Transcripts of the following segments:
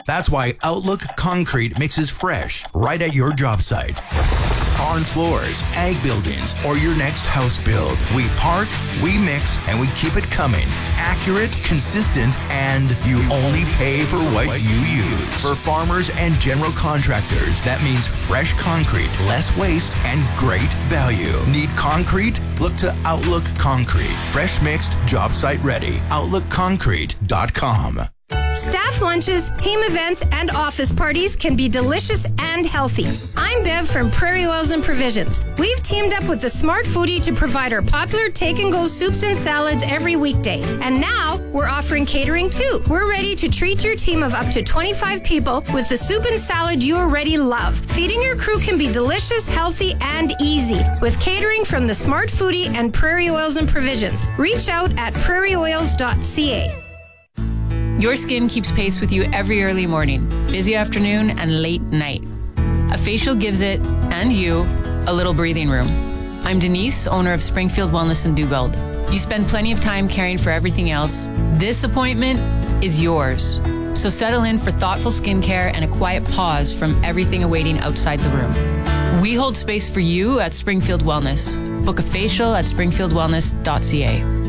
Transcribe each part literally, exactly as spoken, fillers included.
That's why Outlook Concrete mixes fresh right at your job site. Barn floors, ag buildings, or your next house build. We park, we mix, and we keep it coming. Accurate, consistent, and you only pay for what you use. For farmers and general contractors, that means fresh concrete, less waste, and great value. Need concrete? Look to Outlook Concrete. Fresh mixed, job site ready. outlook concrete dot com. Staff lunches, team events, and office parties can be delicious and healthy. I'm Bev from Prairie Oils and Provisions. We've teamed up with the Smart Foodie to provide our popular take-and-go soups and salads every weekday. And now, we're offering catering too. We're ready to treat your team of up to twenty-five people with the soup and salad you already love. Feeding your crew can be delicious, healthy, and easy with catering from the Smart Foodie and Prairie Oils and Provisions. Reach out at prairie oils dot c a. Your skin keeps pace with you every early morning, busy afternoon, and late night. A facial gives it, and you, a little breathing room. I'm Denise, owner of Springfield Wellness in Dugald. You spend plenty of time caring for everything else. This appointment is yours. So settle in for thoughtful skincare and a quiet pause from everything awaiting outside the room. We hold space for you at Springfield Wellness. Book a facial at springfield wellness dot c a.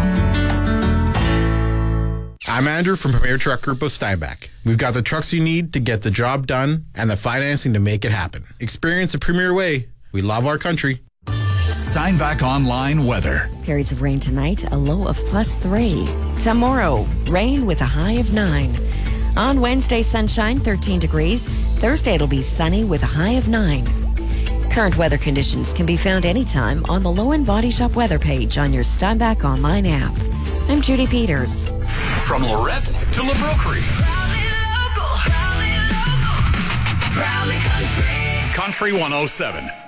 I'm Andrew from Premier Truck Group of Steinbach. We've got the trucks you need to get the job done and the financing to make it happen. Experience a Premier way. We love our country. Steinbach Online weather. Periods of rain tonight, a low of plus three. Tomorrow, rain with a high of nine. On Wednesday, sunshine, thirteen degrees. Thursday, it'll be sunny with a high of nine. Current weather conditions can be found anytime on the Low End Body Shop weather page on your Steinbach Online app. I'm Judy Peters. From Lorette to LaBroquerie. Proudly local, proudly local, proudly country. Country one oh seven.